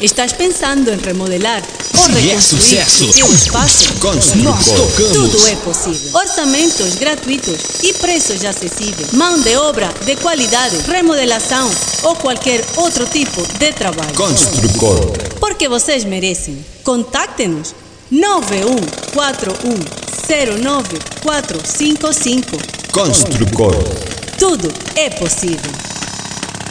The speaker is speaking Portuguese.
Estás pensando em remodelar ou Se é reconstruir sucesso, o teu espaço? nós tocamos. Tudo é possível. Orçamentos gratuitos e preços acessíveis. Mão de obra de qualidade, remodelação ou qualquer outro tipo de trabalho. Construcor. Porque vocês merecem. Contacte-nos 9141094555. Construcor. Tudo é possível.